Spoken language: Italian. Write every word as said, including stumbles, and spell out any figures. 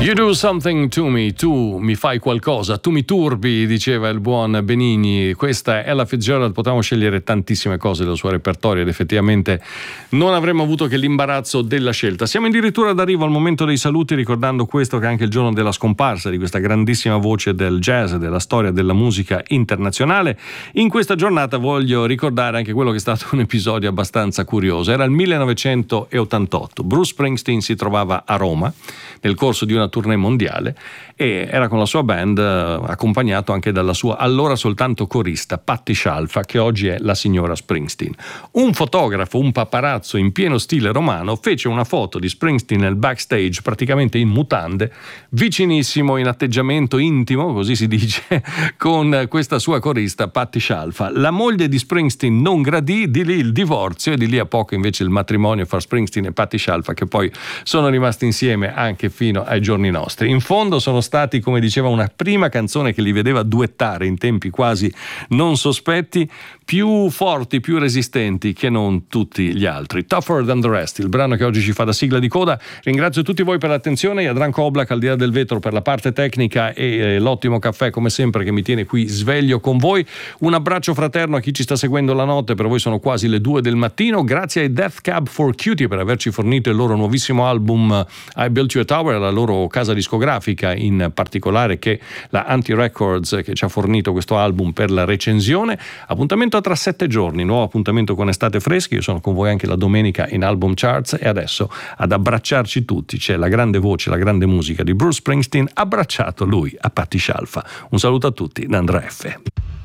You do something to me, tu mi fai qualcosa, tu mi turbi, diceva il buon Benigni. Questa è Ella Fitzgerald, potevamo scegliere tantissime cose del suo repertorio ed effettivamente non avremmo avuto che l'imbarazzo della scelta. Siamo addirittura d'arrivo al momento dei saluti, ricordando questo che è anche il giorno della scomparsa di questa grandissima voce del jazz, della storia della musica internazionale. In questa giornata voglio ricordare anche quello che è stato un episodio abbastanza curioso. Era il millenovecentottantotto, Bruce Springsteen si trovava a Roma nel corso di una tournée mondiale e era con la sua band, eh, accompagnato anche dalla sua allora soltanto corista Patti Scialfa, che oggi è la signora Springsteen. Un fotografo, un paparazzo in pieno stile romano, fece una foto di Springsteen nel backstage praticamente in mutande, vicinissimo, in atteggiamento intimo, così si dice, con questa sua corista Patti Scialfa. La moglie di Springsteen non gradì, di lì il divorzio e di lì a poco invece il matrimonio fra Springsteen e Patti Scialfa, che poi sono rimasti insieme anche fino ai giorni nostri. In fondo sono stati, come diceva, una prima canzone che li vedeva duettare in tempi quasi non sospetti, più forti, più resistenti che non tutti gli altri. Tougher Than the Rest, il brano che oggi ci fa da sigla di coda. Ringrazio tutti voi per l'attenzione, Jadranko Oblak al di là del vetro per la parte tecnica e eh, l'ottimo caffè come sempre che mi tiene qui sveglio con voi. Un abbraccio fraterno a chi ci sta seguendo la notte, per voi sono quasi le due del mattino. Grazie ai Death Cab for Cutie per averci fornito il loro nuovissimo album I Built You a Tower, la loro casa discografica in particolare, che la Anti Records, che ci ha fornito questo album per la recensione. Appuntamento tra sette giorni, nuovo appuntamento con Estate Freschi. Io sono con voi anche la domenica in Album Charts e adesso ad abbracciarci tutti c'è la grande voce, la grande musica di Bruce Springsteen, abbracciato lui a Patti Scialfa. Un saluto a tutti da Andrea F.